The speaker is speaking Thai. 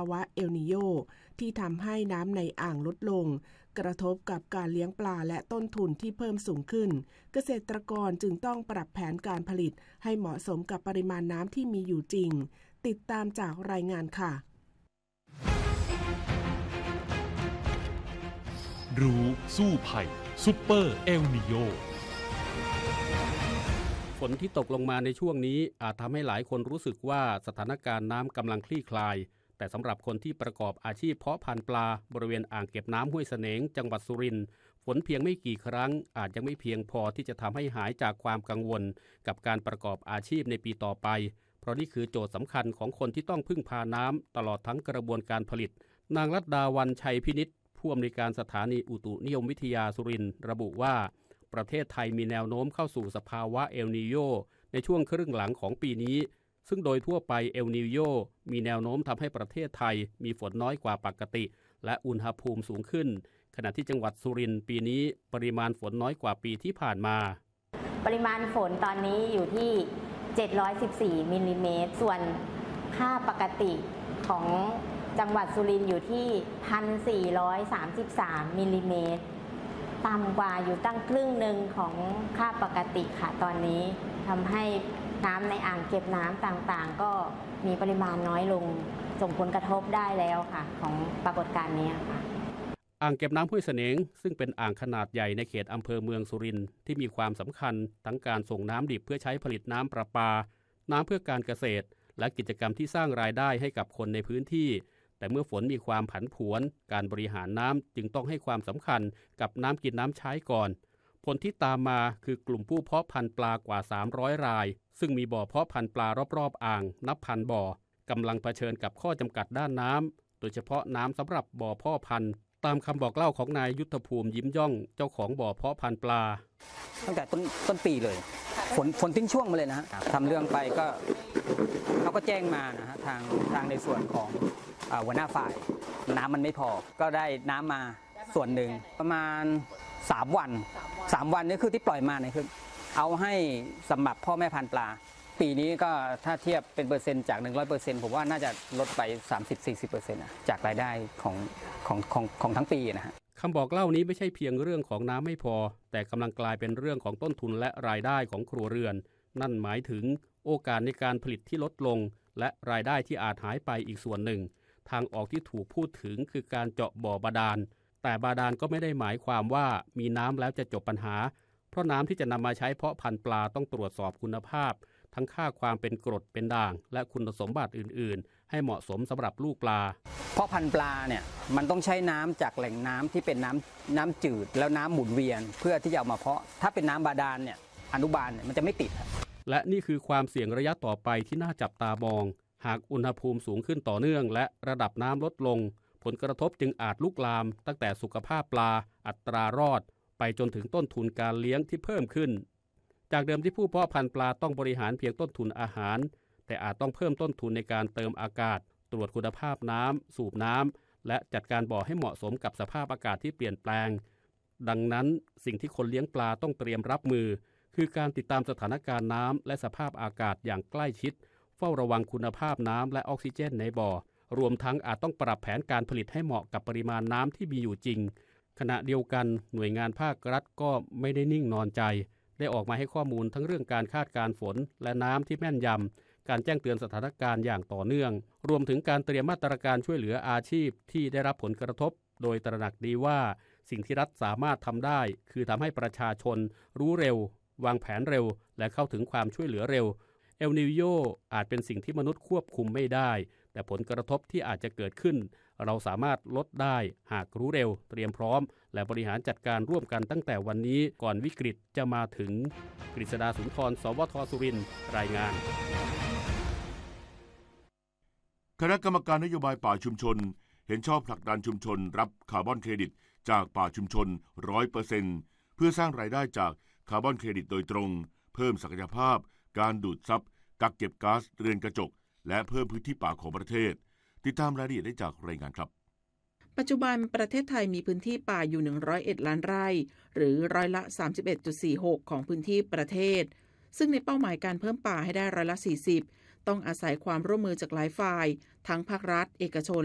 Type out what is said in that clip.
าวะเอลนีโญที่ทำให้น้ำในอ่างลดลงกระทบกับการเลี้ยงปลาและต้นทุนที่เพิ่มสูงขึ้นเกษตรกรจึงต้องปรับแผนการผลิตให้เหมาะสมกับปริมาณน้ำที่มีอยู่จริงติดตามจากรายงานค่ะรู้สู้ภัยซุปเปอร์เอลนีโญฝนที่ตกลงมาในช่วงนี้อาจทำให้หลายคนรู้สึกว่าสถานการณ์น้ำกำลังคลี่คลายแต่สำหรับคนที่ประกอบอาชีพเพาะพันธุ์ปลาบริเวณอ่างเก็บน้ำห้วยเสนงจังหวัดสุรินทร์ฝนเพียงไม่กี่ครั้งอาจยังไม่เพียงพอที่จะทำให้หายจากความกังวลกับการประกอบอาชีพในปีต่อไปเพราะนี่คือโจทย์สำคัญของคนที่ต้องพึ่งพาน้ำตลอดทั้งกระบวนการผลิตนางรัตดาวันชัยพินิจผู้อำนวยการสถานีอุตุนิยมวิทยาสุรินทร์ระบุว่าประเทศไทยมีแนวโน้มเข้าสู่สภาวะเอลนีโญในช่วงครึ่งหลังของปีนี้ซึ่งโดยทั่วไปเอลนีโญมีแนวโน้มทำให้ประเทศไทยมีฝนน้อยกว่าปกติและอุณหภูมิสูงขึ้นขณะที่จังหวัดสุรินทร์ปีนี้ปริมาณฝนน้อยกว่าปีที่ผ่านมาปริมาณฝนตอนนี้อยู่ที่714มิลลิเมตรส่วนค่าปกติของจังหวัดสุรินทร์อยู่ที่1,433มิลลิเมตรต่ำกว่าอยู่ตั้งครึ่งหนึ่งของค่าปกติค่ะตอนนี้ทำให้น้ำในอ่างเก็บน้ำต่างๆก็มีปริมาณน้อยลงส่งผลกระทบได้แล้วค่ะของปรากฏการณ์นี้ค่ะอ่างเก็บน้ำห้วยเสนงซึ่งเป็นอ่างขนาดใหญ่ในเขตอำเภอเมืองสุรินทร์ที่มีความสำคัญทั้งการส่งน้ำดิบเพื่อใช้ผลิตน้ำประปาน้ำเพื่อการเกษตรและกิจกรรมที่สร้างรายได้ให้กับคนในพื้นที่แต่เมื่อฝนมีความผันผวนการบริหารน้ำจึงต้องให้ความสำคัญกับน้ำกินน้ำใช้ก่อนผลที่ตามมาคือกลุ่มผู้เพาะพันธุ์ปลากว่า300รายซึ่งมีบ่อเพาะพันธุ์ปลารอบๆอ่างนับพันบ่อกำลังเผชิญกับข้อจำกัดด้านน้ำโดยเฉพาะน้ำสำหรับบ่อเพาะพันธุ์ตามคำบอกเล่าของนายยุทธภูมิยิ้มย่องเจ้าของบ่อเพาะพันธุ์ปลาตั้งแต่ต้นปีเลยฝนทิ้งช่วงมาเลยนะฮะทำเรื่องไปก็เขาก็แจ้งมานะฮะทางในส่วนของหัวหน้าฝ่ายน้ำมันไม่พอก็ได้น้ำมาส่วนหนึ่งประมาณ3 วันนี่คือที่ปล่อยมาเนี่ยคือเอาให้สำหรับพ่อแม่พันธุ์ปลาปีนี้ก็ถ้าเทียบเป็นเปอร์เซ็นต์จาก 100% ผมว่าน่าจะลดไป 30-40% จากรายได้ของทั้งปีนะฮะคำบอกเล่านี้ไม่ใช่เพียงเรื่องของน้ำไม่พอแต่กำลังกลายเป็นเรื่องของต้นทุนและรายได้ของครัวเรือนนั่นหมายถึงโอกาสในการผลิตที่ลดลงและรายได้ที่อาจหายไปอีกส่วนหนึ่งทางออกที่ถูกพูดถึงคือการเจาะบ่อบาดาลแต่บาดาลก็ไม่ได้หมายความว่ามีน้ำแล้วจะจบปัญหาเพราะน้ำที่จะนำมาใช้เพาะพันธุ์ปลาต้องตรวจสอบคุณภาพทั้งค่าความเป็นกรดเป็นด่างและคุณสมบัติอื่นๆให้เหมาะสมสำหรับลูกปลาเพาะพันธุ์ปลาเนี่ยมันต้องใช้น้ำจากแหล่งน้ำที่เป็นน้ำจืดแล้วน้ำหมุนเวียนเพื่อที่จะเอามาเพาะถ้าเป็นน้ำบาดาลเนี่ยอนุบาลมันจะไม่ติดและนี่คือความเสี่ยงระยะต่อไปที่น่าจับตามองหากอุณหภูมิสูงขึ้นต่อเนื่องและระดับน้ำลดลงผลกระทบจึงอาจลุกลามตั้งแต่สุขภาพปลาอัตรารอดไปจนถึงต้นทุนการเลี้ยงที่เพิ่มขึ้นจากเดิมที่ผู้เพาะพันธุ์ปลาต้องบริหารเพียงต้นทุนอาหารแต่อาจต้องเพิ่มต้นทุนในการเติมอากาศตรวจคุณภาพน้ำสูบน้ำและจัดการบ่อให้เหมาะสมกับสภาพอากาศที่เปลี่ยนแปลงดังนั้นสิ่งที่คนเลี้ยงปลาต้องเตรียมรับมือคือการติดตามสถานการณ์น้ำและสภาพอากาศอย่างใกล้ชิดเฝ้าระวังคุณภาพน้ำและออกซิเจนในบ่อรวมทั้งอาจต้องปรับแผนการผลิตให้เหมาะกับปริมาณน้ำที่มีอยู่จริงขณะเดียวกันหน่วยงานภาครัฐก็ไม่ได้นิ่งนอนใจได้ออกมาให้ข้อมูลทั้งเรื่องการคาดการณ์ฝนและน้ำที่แม่นยำการแจ้งเตือนสถานการณ์อย่างต่อเนื่องรวมถึงการเตรียมมาตรการช่วยเหลืออาชีพที่ได้รับผลกระทบโดยตระหนักดีว่าสิ่งที่รัฐสามารถทำได้คือทำให้ประชาชนรู้เร็ววางแผนเร็วและเข้าถึงความช่วยเหลือเร็วเอลนีโญอาจเป็นสิ่งที่มนุษย์ควบคุมไม่ได้แต่ผลกระทบที่อาจจะเกิดขึ้นเราสามารถลดได้หากรู้เร็วเตรียมพร้อมและบริหารจัดการร่วมกันตั้งแต่วันนี้ก่อนวิกฤตจะมาถึงกฤษดาสุนทร สวท.สุรินทร์รายงานคณะกรรมการนโยบายป่าชุมชนเห็นชอบผลักดันชุมชนรับคาร์บอนเครดิตจากป่าชุมชน 100% เพื่อสร้างรายได้จากคาร์บอนเครดิตโดยตรงเพิ่มศักยภาพการดูดซับกักเก็บก๊าซเรือนกระจกและเพิ่มพื้นที่ป่าของประเทศติดตามรายละเอียดได้จากรายงานครับปัจจุบันประเทศไทยมีพื้นที่ป่าอยู่101ล้านไร่หรือร้อยละ 31.46 ของพื้นที่ประเทศซึ่งในเป้าหมายการเพิ่มป่าให้ได้ร้อยละ 40ต้องอาศัยความร่วมมือจากหลายฝ่ายทั้งภาครัฐเอกชน